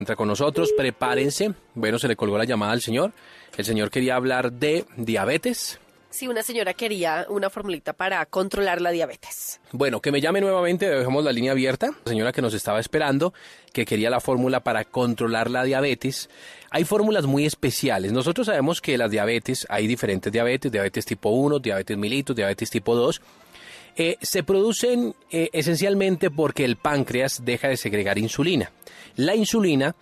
Entra con nosotros, prepárense. Bueno, se le colgó la llamada al señor. El señor quería hablar de diabetes. Sí, una señora quería una formulita para controlar la diabetes. Bueno, que me llame nuevamente, dejamos la línea abierta. La señora que nos estaba esperando, que quería la fórmula para controlar la diabetes. Hay fórmulas muy especiales. Nosotros sabemos que las diabetes, hay diferentes diabetes, diabetes tipo 1, diabetes mellitus, diabetes tipo 2. Se producen esencialmente porque el páncreas deja de segregar insulina. La insulina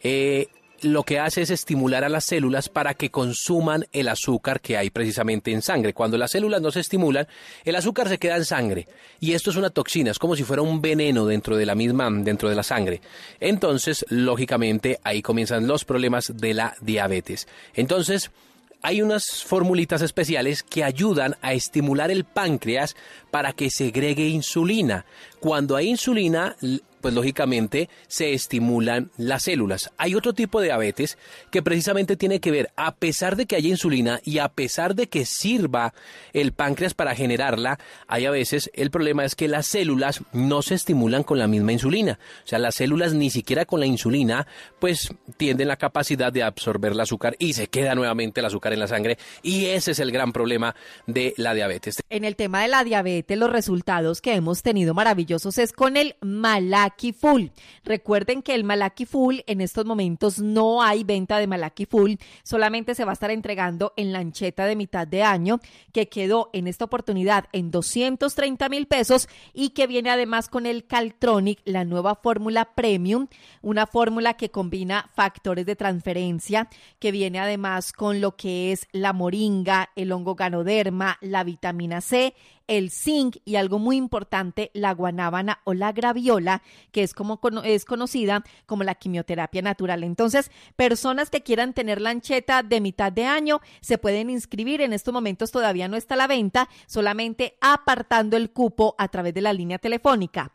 lo que hace es estimular a las células para que consuman el azúcar que hay precisamente en sangre. Cuando las células no se estimulan, el azúcar se queda en sangre y esto es una toxina, es como si fuera un veneno dentro de la sangre. Entonces, lógicamente, ahí comienzan los problemas de la diabetes. Entonces, hay unas formulitas especiales que ayudan a estimular el páncreas para que segregue insulina. Cuando hay insulina, pues lógicamente se estimulan las células. Hay otro tipo de diabetes que precisamente tiene que ver, a pesar de que haya insulina y a pesar de que sirva el páncreas para generarla, hay a veces el problema es que las células no se estimulan con la misma insulina. O sea, las células ni siquiera con la insulina pues tienen la capacidad de absorber el azúcar y se queda nuevamente el azúcar en la sangre y ese es el gran problema de la diabetes. En el tema de la diabetes, los resultados que hemos tenido maravillosos es con el Malaki Full. Recuerden que el Malaki Full, en estos momentos no hay venta de Malaki Full, solamente se va a estar entregando en lancheta de mitad de año, que quedó en esta oportunidad en 230,000 pesos y que viene además con el Caltronic, la nueva fórmula Premium, una fórmula que combina factores de transferencia, que viene además con lo que es la moringa, el hongo ganoderma, la vitamina C, el zinc y algo muy importante, la guanábana o la graviola, que es conocida como la quimioterapia natural. Entonces, personas que quieran tener lancheta de mitad de año se pueden inscribir. En estos momentos todavía no está a la venta, solamente apartando el cupo a través de la línea telefónica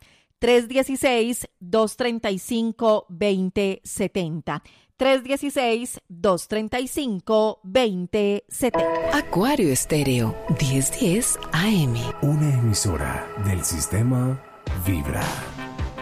316-235-2070. 316-235-2070. Acuario Estéreo, 1010 AM. Una emisora del sistema Vibra.